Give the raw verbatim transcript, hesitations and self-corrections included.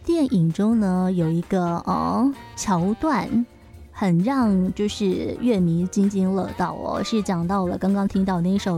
电影中呢有一个呃桥段，很让就是乐迷津津乐道哦，是讲到了刚刚听到那一首